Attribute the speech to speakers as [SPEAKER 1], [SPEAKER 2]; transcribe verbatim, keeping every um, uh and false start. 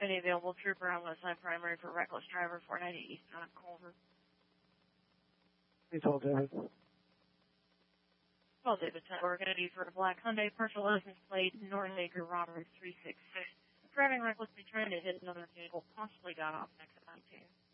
[SPEAKER 1] Any available trooper on West Side Primary for reckless driver four ninety East on Culver.
[SPEAKER 2] Please hold David.
[SPEAKER 1] Well, David, we're going to be for a black Hyundai partial license plate, Northacre Robert three six six. Driving recklessly trying to hit another vehicle, possibly got off next at ninety-two.